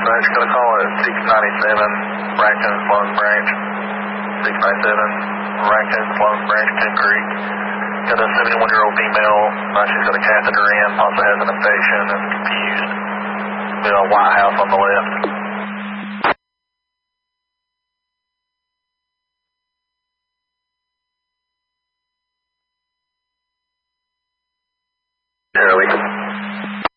dispatch. Got a call at 697 Raccoon Sloan Branch. 697 Raccoon Sloan Branch, Coon Creek. Got a 71-year-old female. She's got a catheter in, also has an infection and confused. Got a white house on the left.